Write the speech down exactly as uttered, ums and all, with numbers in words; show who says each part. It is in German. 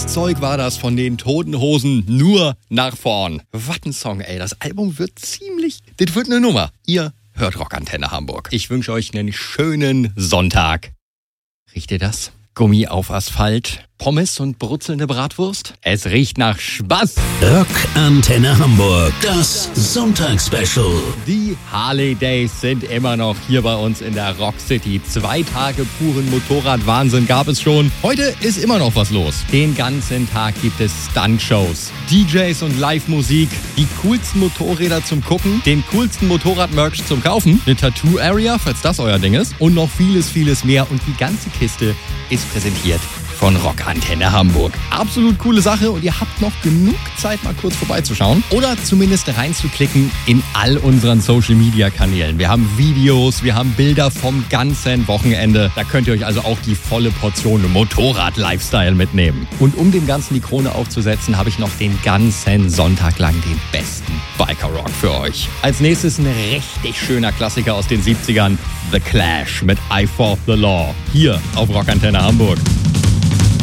Speaker 1: Geiles Zeug war das von den Toten Hosen, nur nach vorn. Was ein Song, ey. Das Album wird ziemlich... Das wird eine Nummer. Ihr hört Rockantenne Hamburg. Ich wünsche euch einen schönen Sonntag. Riecht ihr das? Gummi auf Asphalt, Pommes und brutzelnde Bratwurst? Es riecht nach Spaß.
Speaker 2: Rockantenne Hamburg, das Sonntagsspecial.
Speaker 1: Die Harley Days sind immer noch hier bei uns in der Rock City. Zwei Tage puren Motorradwahnsinn gab es schon. Heute ist immer noch was los. Den ganzen Tag gibt es Stuntshows, D Js und Live-Musik, die coolsten Motorräder zum Gucken, den coolsten Motorrad-Merch zum Kaufen, eine Tattoo-Area, falls das euer Ding ist, und noch vieles, vieles mehr. Und die ganze Kiste ist präsentiert von Rockantenne Hamburg. Absolut coole Sache und ihr habt noch genug Zeit, mal kurz vorbeizuschauen oder zumindest reinzuklicken in all unseren Social-Media-Kanälen. Wir haben Videos, wir haben Bilder vom ganzen Wochenende. Da könnt ihr euch also auch die volle Portion Motorrad-Lifestyle mitnehmen. Und um dem Ganzen die Krone aufzusetzen, habe ich noch den ganzen Sonntag lang den besten Biker-Rock für euch. Als nächstes ein richtig schöner Klassiker aus den siebzigern, The Clash mit I Fought the Law. Hier auf Rockantenne Hamburg.